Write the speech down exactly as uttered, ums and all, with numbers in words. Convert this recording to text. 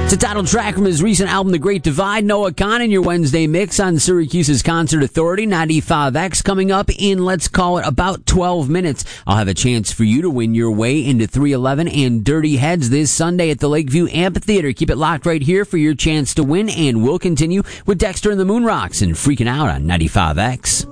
It's a title track from his recent album, The Great Divide. Noah Kahan in your Wednesday mix on Syracuse's Concert Authority, ninety-five X. Coming up in, let's call it, about twelve minutes. I'll have a chance for you to win your way into three eleven and Dirty Heads this Sunday at the Lakeview Amphitheater. Keep it locked right here for your chance to win, and we'll continue with Dexter and the Moonrocks and Freaking Out on ninety-five X.